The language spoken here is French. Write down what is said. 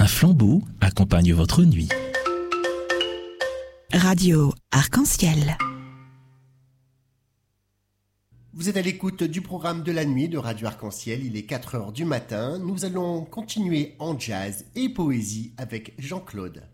Un flambeau accompagne votre nuit. Radio Arc-en-Ciel. Vous êtes à l'écoute du programme de la nuit de Radio Arc-en-Ciel. Il est 4h du matin. Nous allons continuer en jazz et poésie avec Jean-Claude.